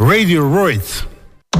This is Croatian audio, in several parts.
Radiohead.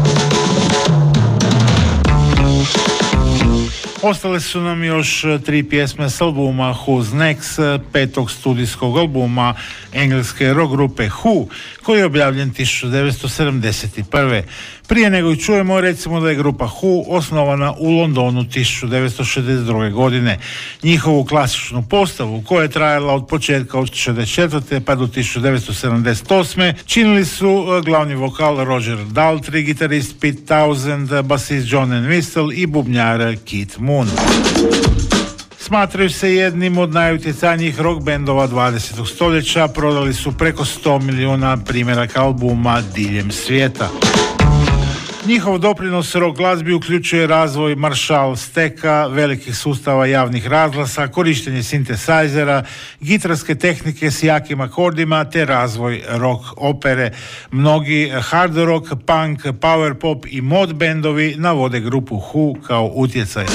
Ostale su nam još 3 pjesme s albuma Who's Next, 5. studijskog albuma engleske rock grupe Who, koji je objavljen 1971. Prije nego i čujemo, recimo da je grupa Who osnovana u Londonu 1962. godine. Njihovu klasičnu postavu, koja je trajala od početka od 1964. pa do 1978. činili su glavni vokal Roger Daltrey, gitarist Pete Townshend, basist John Entwistle i bubnjar Keith Moon. Smatraju se jednim od najutjecajnijih rock bendova 20. stoljeća, prodali su preko 100 milijuna primjeraka albuma diljem svijeta. Njihov doprinos rock glazbi uključuje razvoj Marshall steka, velikih sustava javnih razglasa, korištenje sintesajzera, gitarske tehnike s jakim akordima te razvoj rock opere. Mnogi hard rock, punk, power pop i mod bendovi navode grupu Who kao utjecaj.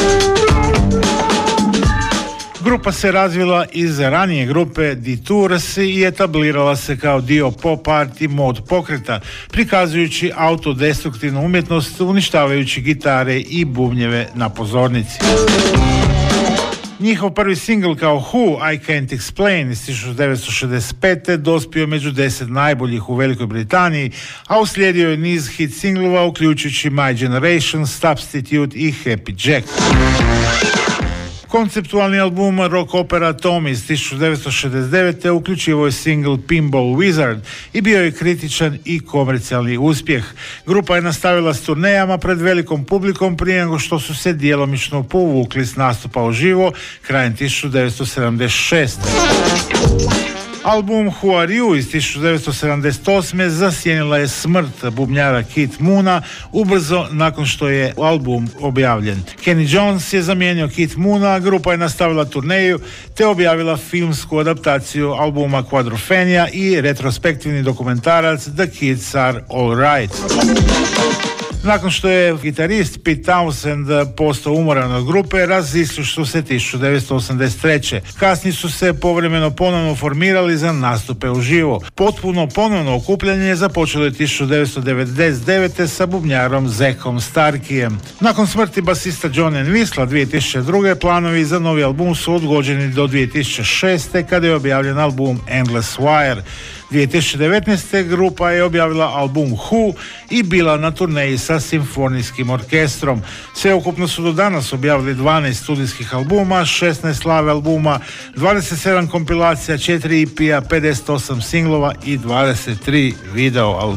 Grupa se razvila iz ranije grupe The Tours i etablirala se kao dio pop art i mod pokreta, prikazujući autodestruktivnu umjetnost, uništavajući gitare i bubnjeve na pozornici. Njihov prvi singl kao Who, I Can't Explain iz 1965. dospio među 10 najboljih u Velikoj Britaniji, a uslijedio je niz hit singlova uključujući My Generation, Substitute i Happy Jack. Konceptualni album rock opera Tom iz 1969. uključivao je single Pinball Wizard i bio je kritičan i komercijalni uspjeh. Grupa je nastavila s turnejama pred velikom publikom prije nego što su se djelomično povukli s nastupa uživo krajem 1976. Album Who Are You iz 1978. zasjenila je smrt bubnjara Keith Moona ubrzo nakon što je album objavljen. Kenny Jones je zamijenio Keith Moona, grupa je nastavila turneju te objavila filmsku adaptaciju albuma Quadrophenia i retrospektivni dokumentarac The Kids Are All Right. Nakon što je gitarist Pete Townshend postao umoran od grupe, razišli su se 1983. Kasnije su se povremeno ponovno formirali za nastupe uživo. Potpuno ponovno okupljanje započelo je 1999. sa bubnjarom Zackom Starkijem. Nakon smrti basista John Entwistle 2002. planovi za novi album su odgođeni do 2006. kada je objavljen album Endless Wire. 2019. grupa je objavila album Who i bila na turneji sa simfonijskim orkestrom. Sveukupno su do danas objavili 12 studijskih albuma, 16 live albuma, 27 kompilacija, 4 EP-a, 58 singlova i 23 video albuma.